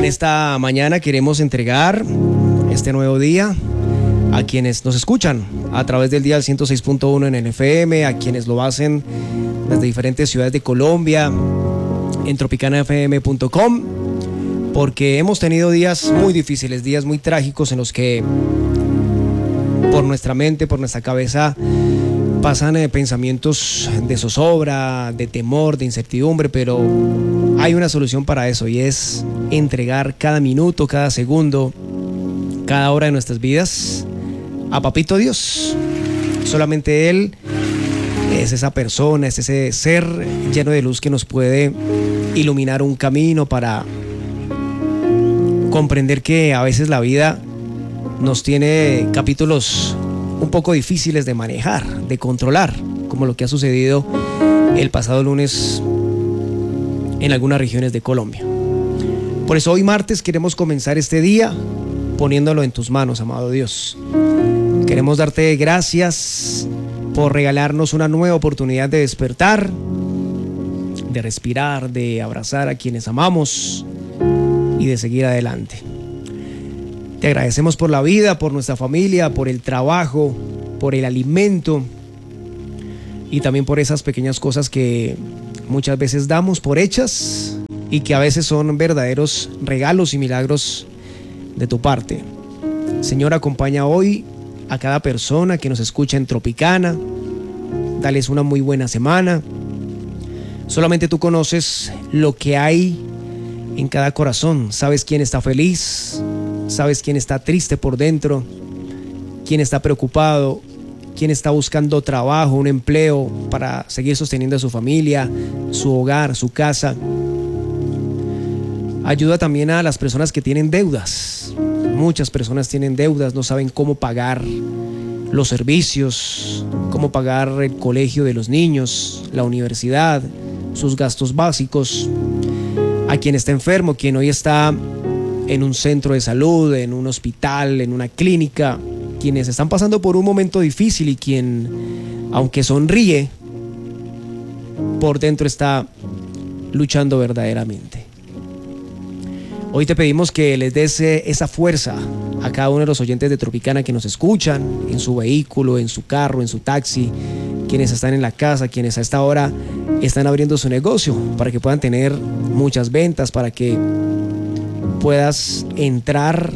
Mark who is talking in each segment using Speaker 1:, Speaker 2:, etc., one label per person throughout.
Speaker 1: En esta mañana queremos entregar este nuevo día a quienes nos escuchan a través del dial 106.1 en el FM, a quienes lo hacen desde diferentes ciudades de Colombia, en tropicanafm.com, porque hemos tenido días muy difíciles, días muy trágicos en los que por nuestra mente, por nuestra cabeza pasan pensamientos de zozobra, de temor, de incertidumbre, pero hay una solución para eso y es entregar cada minuto, cada segundo, cada hora de nuestras vidas a Papito Dios. Solamente Él es esa persona, es ese ser lleno de luz que nos puede iluminar un camino para comprender que a veces la vida nos tiene capítulos un poco difíciles de manejar, de controlar, como lo que ha sucedido el pasado lunes en algunas regiones de Colombia. Por eso hoy martes queremos comenzar este día poniéndolo en tus manos, amado Dios. Queremos darte gracias por regalarnos una nueva oportunidad de despertar, de respirar, de abrazar a quienes amamos y de seguir adelante. Te agradecemos por la vida, por nuestra familia, por el trabajo, por el alimento y también por esas pequeñas cosas que muchas veces damos por hechas y que a veces son verdaderos regalos y milagros de tu parte. Señor, acompaña hoy a cada persona que nos escucha en Tropicana. Dales una muy buena semana. Solamente tú conoces lo que hay en cada corazón. Sabes quién está feliz, sabes quién está triste por dentro, quién está preocupado, quién está buscando trabajo, un empleo para seguir sosteniendo a su familia, su hogar, su casa. Ayuda también a las personas que tienen deudas. Muchas personas tienen deudas, no saben cómo pagar los servicios, cómo pagar el colegio de los niños, la universidad, sus gastos básicos. A quien está enfermo, quien hoy está en un centro de salud, en un hospital, en una clínica, quienes están pasando por un momento difícil y quien, aunque sonríe, por dentro está luchando verdaderamente. Hoy te pedimos que les des esa fuerza a cada uno de los oyentes de Tropicana que nos escuchan en su vehículo, en su carro, en su taxi, quienes están en la casa, quienes a esta hora están abriendo su negocio para que puedan tener muchas ventas, para que puedas entrar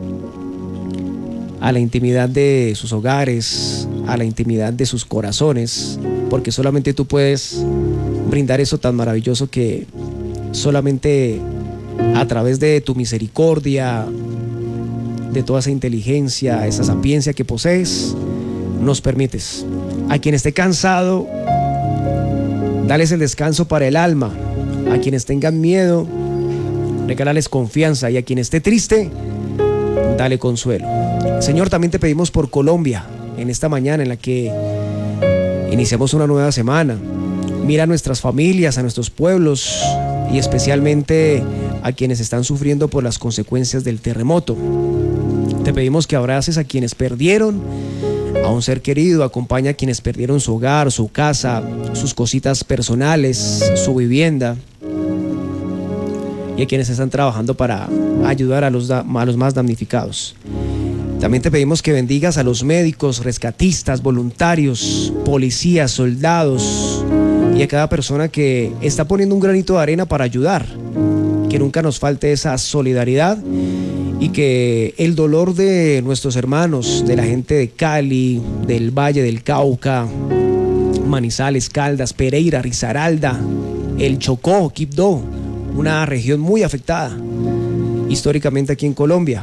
Speaker 1: a la intimidad de sus hogares, a la intimidad de sus corazones, porque solamente tú puedes brindar eso tan maravilloso que solamente a través de tu misericordia, de toda esa inteligencia, esa sapiencia que posees, nos permites. A quien esté cansado, dales el descanso para el alma. A quienes tengan miedo, regálales confianza. Y a quien esté triste, dale consuelo. Señor, también te pedimos por Colombia, en esta mañana en la que iniciamos una nueva semana. Mira a nuestras familias, a nuestros pueblos y especialmente a quienes están sufriendo por las consecuencias del terremoto. Te pedimos que abraces a quienes perdieron a un ser querido, acompaña a quienes perdieron su hogar, su casa, sus cositas personales, su vivienda, y a quienes están trabajando para ayudar a los más damnificados. También te pedimos que bendigas a los médicos, rescatistas, voluntarios, policías, soldados y a cada persona que está poniendo un granito de arena para ayudar. Que nunca nos falte esa solidaridad y que el dolor de nuestros hermanos, de la gente de Cali, del Valle del Cauca, Manizales, Caldas, Pereira, Risaralda, el Chocó, Quibdó, una región muy afectada históricamente aquí en Colombia.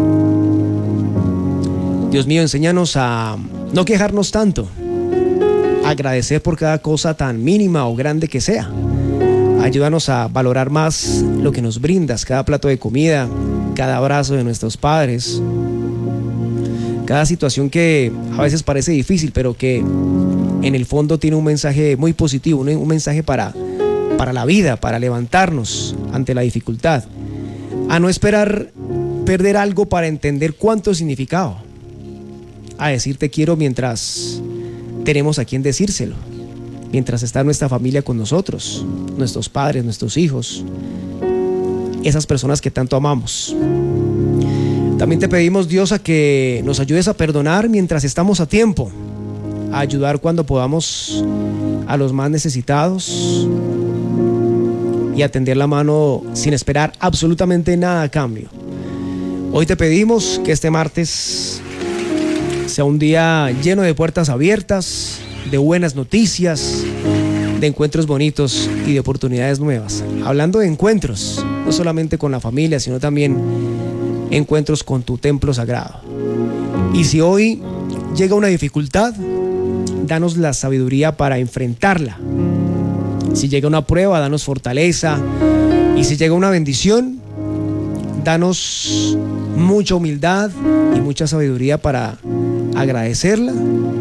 Speaker 1: Dios mío, enséñanos a no quejarnos tanto, a agradecer por cada cosa tan mínima o grande que sea. Ayúdanos a valorar más lo que nos brindas, cada plato de comida, cada abrazo de nuestros padres, cada situación que a veces parece difícil, pero que en el fondo tiene un mensaje muy positivo, un mensaje para la vida, para levantarnos ante la dificultad, a no esperar perder algo para entender cuánto significaba, a decir te quiero mientras tenemos a quien decírselo, mientras está nuestra familia con nosotros, nuestros padres, nuestros hijos, esas personas que tanto amamos. También te pedimos, Dios, a que nos ayudes a perdonar mientras estamos a tiempo, a ayudar cuando podamos a los más necesitados y a tender la mano sin esperar absolutamente nada a cambio. Hoy te pedimos que este martes sea un día lleno de puertas abiertas, de buenas noticias, de encuentros bonitos y de oportunidades nuevas. Hablando de encuentros, no solamente con la familia, sino también encuentros con tu templo sagrado. Y si hoy llega una dificultad, danos la sabiduría para enfrentarla. Si llega una prueba, danos fortaleza. Y si llega una bendición, danos mucha humildad y mucha sabiduría para agradecerla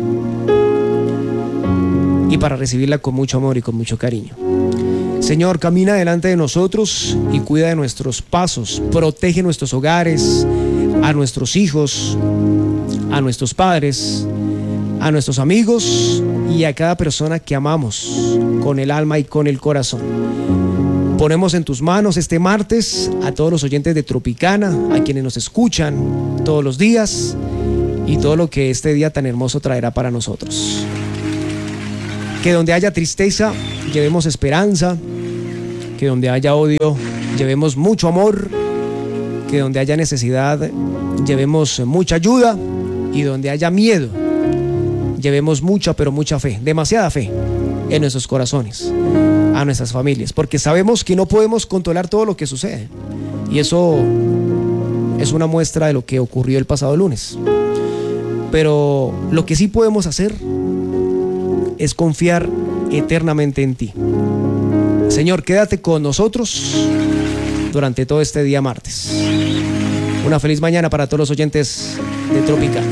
Speaker 1: y para recibirla con mucho amor y con mucho cariño. Señor, camina delante de nosotros y cuida de nuestros pasos. Protege nuestros hogares, a nuestros hijos, a nuestros padres, a nuestros amigos y a cada persona que amamos con el alma y con el corazón. Ponemos en tus manos este martes a todos los oyentes de Tropicana, a quienes nos escuchan todos los días y todo lo que este día tan hermoso traerá para nosotros. Que donde haya tristeza, llevemos esperanza. Que donde haya odio, llevemos mucho amor. Que donde haya necesidad, llevemos mucha ayuda. Y donde haya miedo, llevemos mucha, pero mucha fe, demasiada fe en nuestros corazones, a nuestras familias, porque sabemos que no podemos controlar todo lo que sucede. Y eso es una muestra de lo que ocurrió el pasado lunes. Pero lo que sí podemos hacer es confiar eternamente en ti. Señor, quédate con nosotros durante todo este día martes. Una feliz mañana para todos los oyentes de Tropicana.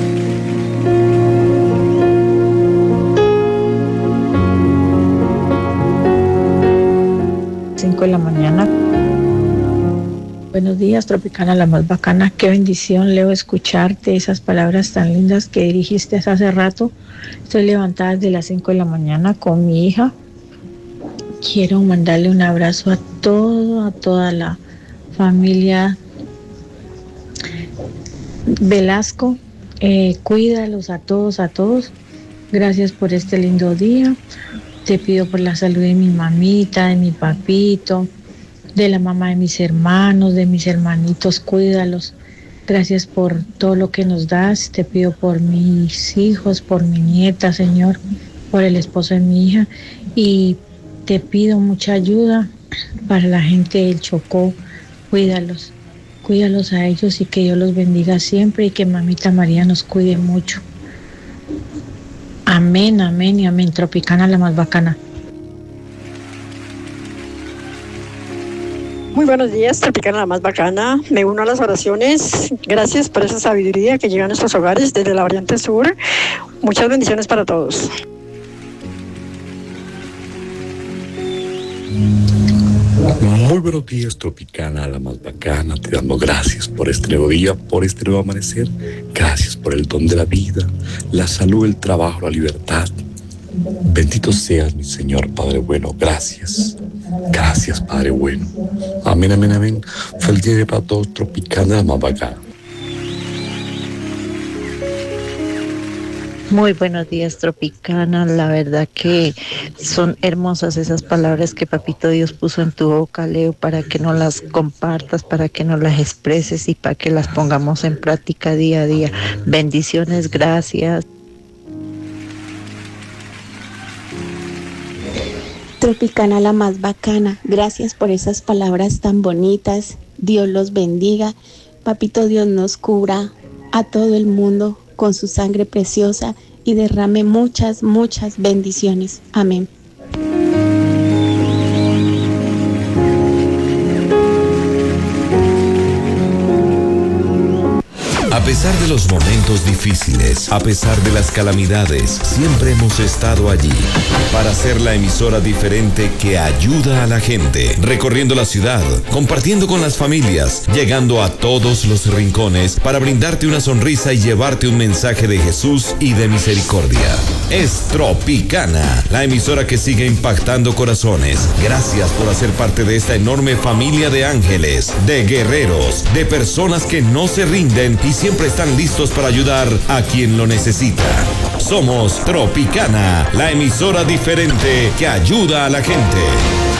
Speaker 2: 5 de la mañana. Buenos días, Tropicana, la más bacana. Qué bendición, Leo, escucharte, esas palabras tan lindas que dirigiste hace rato. Estoy levantada desde las 5 de la mañana con mi hija. Quiero mandarle un abrazo a toda la familia Velasco. Cuídalos a todos. Gracias por este lindo día. Te pido por la salud de mi mamita, de mi papito, de la mamá de mis hermanos, de mis hermanitos, cuídalos. Gracias por todo lo que nos das. Te pido por mis hijos, por mi nieta, Señor, por el esposo de mi hija. Y te pido mucha ayuda para la gente del Chocó. Cuídalos a ellos y que Dios los bendiga siempre y que Mamita María nos cuide mucho. Amén, amén y amén. Tropicana, la más bacana.
Speaker 3: Muy buenos días, Tropicana, la más bacana. Me uno a las oraciones. Gracias por esa sabiduría que llega a nuestros hogares desde la Oriente Sur. Muchas bendiciones para todos.
Speaker 4: Muy buenos días, Tropicana, la más bacana. Te damos gracias por este nuevo día, por este nuevo amanecer. Gracias por el don de la vida, la salud, el trabajo, la libertad. Bendito seas, mi Señor, Padre bueno. Gracias. Gracias, Padre bueno. Amén, amén, amén. Feliz día para todos, Tropicana, la más bacana.
Speaker 5: Muy buenos días, Tropicana. La verdad que son hermosas esas palabras que Papito Dios puso en tu boca, Leo, para que nos las compartas, para que nos las expreses y para que las pongamos en práctica día a día. Bendiciones, gracias.
Speaker 6: Tropicana, la más bacana. Gracias por esas palabras tan bonitas. Dios los bendiga. Papito Dios nos cubra a todo el mundo con su sangre preciosa y derrame muchas bendiciones. Amén.
Speaker 7: pesar de los momentos difíciles, a pesar de las calamidades, siempre hemos estado allí para ser la emisora diferente que ayuda a la gente, recorriendo la ciudad, compartiendo con las familias, llegando a todos los rincones para brindarte una sonrisa y llevarte un mensaje de Jesús y de misericordia. Es Tropicana, la emisora que sigue impactando corazones. Gracias por hacer parte de esta enorme familia de ángeles, de guerreros, de personas que no se rinden y siempre están listos para ayudar a quien lo necesita. Somos Tropicana, la emisora diferente que ayuda a la gente.